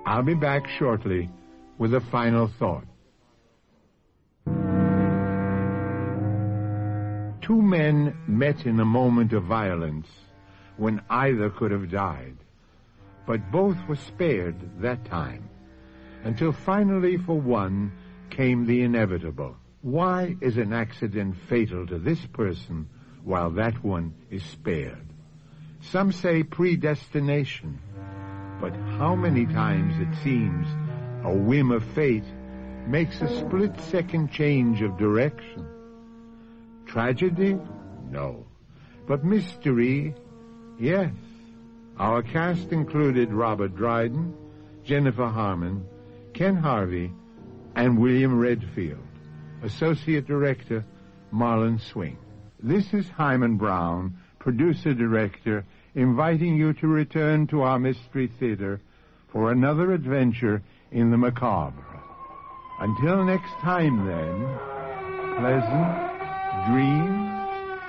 I'll be back shortly with a final thought. Two men met in a moment of violence when either could have died, but both were spared that time, until finally for one came the inevitable. Why is an accident fatal to this person while that one is spared? Some say predestination, but how many times it seems a whim of fate makes a split-second change of direction. Tragedy? No. But mystery? Yes. Our cast included Robert Dryden, Jennifer Harmon, Ken Harvey, and William Redfield. Associate Director, Marlon Swing. This is Hyman Brown, producer-director, inviting you to return to our Mystery Theater for another adventure in the macabre. Until next time, then, pleasant dreams